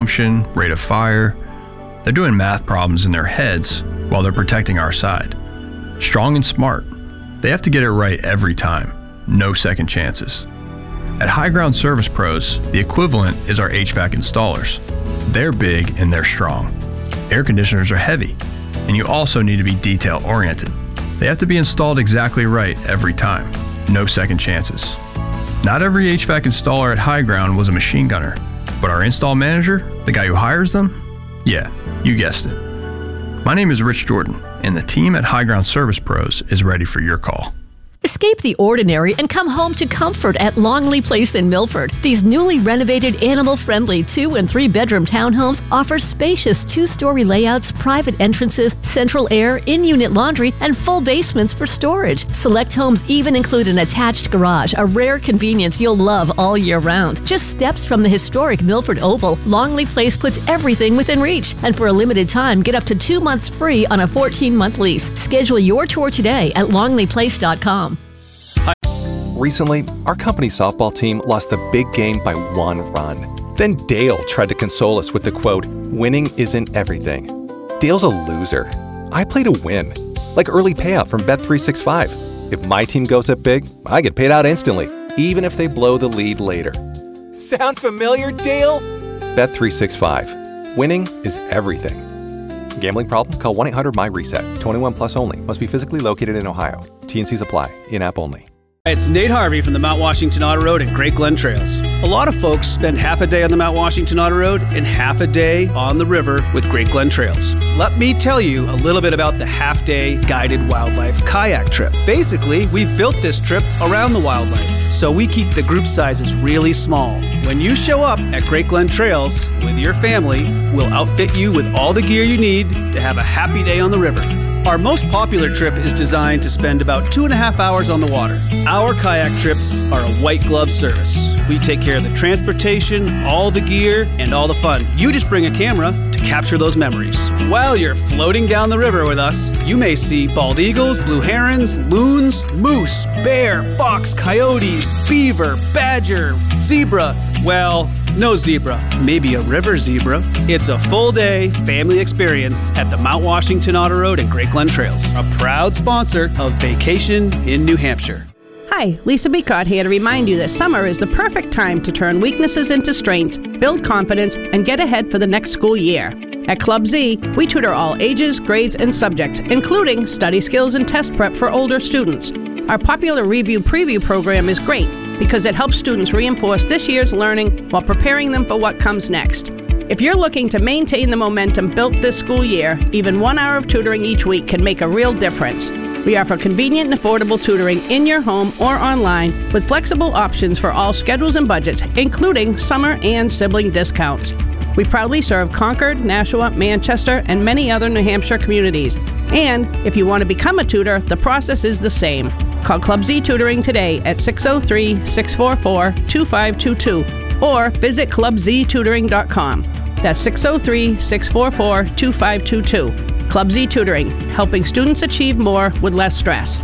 consumption, rate of fire. They're doing math problems in their heads while they're protecting our side. Strong and smart. They have to get it right every time. No second chances. At High Ground Service Pros, the equivalent is our HVAC installers. They're big and they're strong. Air conditioners are heavy, and you also need to be detail-oriented. They have to be installed exactly right every time. No second chances. Not every HVAC installer at High Ground was a machine gunner, but our install manager, the guy who hires them, yeah, you guessed it. My name is Rich Jordan, and the team at High Ground Service Pros is ready for your call. Escape the ordinary and come home to comfort at Longley Place in Milford. These newly renovated, animal-friendly 2- and 3-bedroom townhomes offer spacious 2-story layouts, private entrances, central air, in-unit laundry, and full basements for storage. Select homes even include an attached garage, a rare convenience you'll love all year round. Just steps from the historic Milford Oval, Longley Place puts everything within reach. And for a limited time, get up to 2 months free on a 14-month lease. Schedule your tour today at longleyplace.com. Recently, our company's softball team lost the big game by 1 run. Then Dale tried to console us with the quote, "Winning isn't everything." Dale's a loser. I play to win. Like early payout from Bet365. If my team goes up big, I get paid out instantly, even if they blow the lead later. Sound familiar, Dale? Bet365. Winning is everything. Gambling problem? Call 1-800-MY-RESET. 21 plus only. Must be physically located in Ohio. T&Cs apply. In-app only. It's Nate Harvey from the Mount Washington Auto Road and Great Glen Trails. A lot of folks spend half a day on the Mount Washington Auto Road and half a day on the river with Great Glen Trails. Let me tell you a little bit about the half-day guided wildlife kayak trip. Basically, we've built this trip around the wildlife, so we keep the group sizes really small. When you show up at Great Glen Trails with your family, we'll outfit you with all the gear you need to have a happy day on the river. Our most popular trip is designed to spend about 2.5 hours on the water. Our kayak trips are a white glove service. We take care of the transportation, all the gear, and all the fun. You just bring a camera to capture those memories. While you're floating down the river with us, you may see bald eagles, blue herons, loons, moose, bear, fox, coyotes, beaver, badger, zebra. Well, no zebra, maybe a river zebra. It's a full-day family experience at the Mount Washington Auto Road and Great Glen Trails, a proud sponsor of Vacation in New Hampshire. Hi, Lisa Bicott here to remind you that summer is the perfect time to turn weaknesses into strengths, build confidence, and get ahead for the next school year. At Club Z, we tutor all ages, grades, and subjects, including study skills and test prep for older students. Our popular Review Preview program is great because it helps students reinforce this year's learning while preparing them for what comes next. If you're looking to maintain the momentum built this school year, even 1 hour of tutoring each week can make a real difference. We offer convenient and affordable tutoring in your home or online with flexible options for all schedules and budgets, including summer and sibling discounts. We proudly serve Concord, Nashua, Manchester, and many other New Hampshire communities. And if you want to become a tutor, the process is the same. Call Club Z Tutoring today at 603-644-2522 or visit clubztutoring.com. That's 603-644-2522. Club Z Tutoring, helping students achieve more with less stress.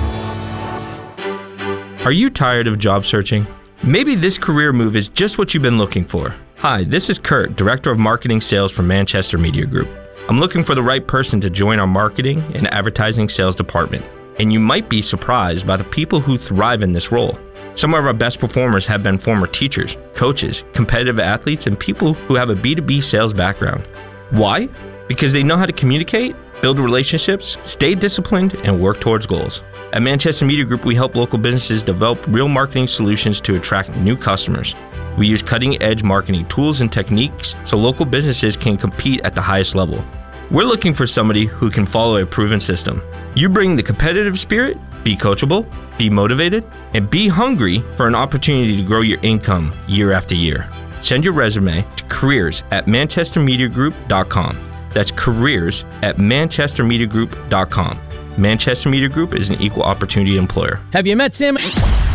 Are you tired of job searching? Maybe this career move is just what you've been looking for. Hi, this is Kurt, Director of Marketing Sales for Manchester Media Group. I'm looking for the right person to join our marketing and advertising sales department. And you might be surprised by the people who thrive in this role. Some of our best performers have been former teachers, coaches, competitive athletes, and people who have a B2B sales background. Why? Because they know how to communicate, build relationships, stay disciplined, and work towards goals. At Manchester Media Group, we help local businesses develop real marketing solutions to attract new customers. We use cutting-edge marketing tools and techniques so local businesses can compete at the highest level. We're looking for somebody who can follow a proven system. You bring the competitive spirit, be coachable, be motivated, and be hungry for an opportunity to grow your income year after year. Send your resume to careers@manchestermediagroup.com. That's careers@manchestermediagroup.com. Manchester Media Group is an equal opportunity employer. Have you met Sam?